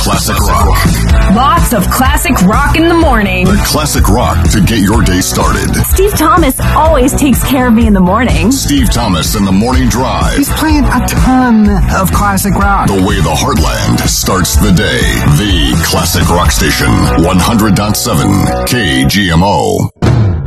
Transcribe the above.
classic rock. Lots of classic rock in the morning. The classic rock to get your day started. Steve Thomas always takes care of me in the morning. Steve Thomas in the Morning Drive. He's playing a ton of classic rock. The way the heartland starts the day. The classic rock station. 100.7 KGMO.